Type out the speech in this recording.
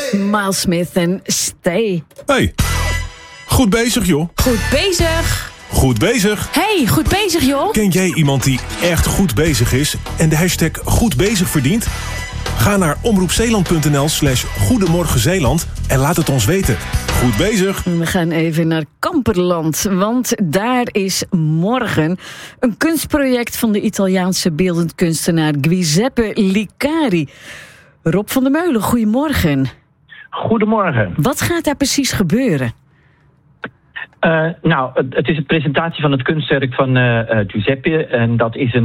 Miles Smith en Stay. Hey, goed bezig joh. Goed bezig. Goed bezig. Hey, goed bezig joh. Ken jij iemand die echt goed bezig is en de hashtag goed bezig verdient? Ga naar omroepzeeland.nl/Goedemorgen Zeeland en laat het ons weten. Goed bezig. We gaan even naar Kamperland, want daar is morgen een kunstproject van de Italiaanse beeldend kunstenaar Giuseppe Licari. Rob van der Meulen, goedemorgen. Goedemorgen. Wat gaat daar precies gebeuren? Het is een presentatie van het kunstwerk van Giuseppe en dat is een